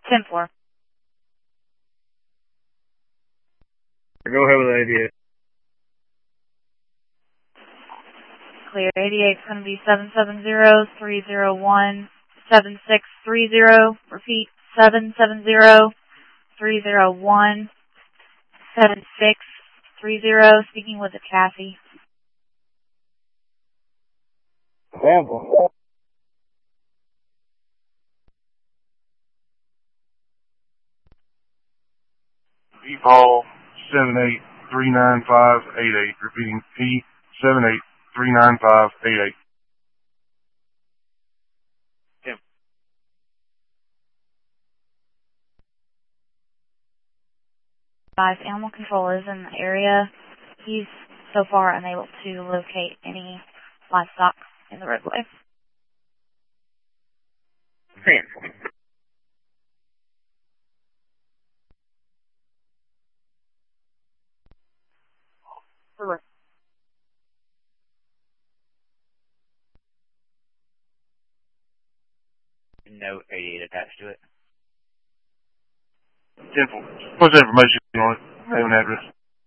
10-4. Go ahead with 88. Clear. 88 is going to be 770-301-7630. Repeat, 770-301-7630. Speaking with the chassis. Sample. Paul 7839588. Repeating, P783958. Tim. Animal control is in the area. He's so far unable to locate any livestock in the roadway. Sample. No 88 attached to it. 10-4. What's the information on it? Name and address.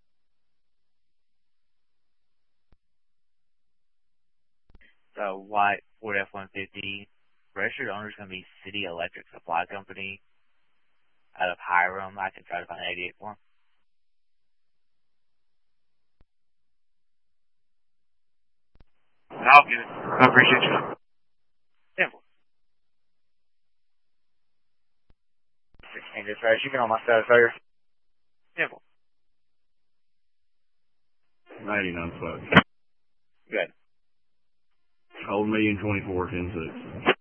So white Ford F-150. Registered owner is going to be City Electric Supply Company out of Hiram. I can try to find 88 for him. I'll get it. I appreciate you. Simple. 16 dispatch. You can on my status here. Simple. 99 flat. Good. Old 1,024,10,6.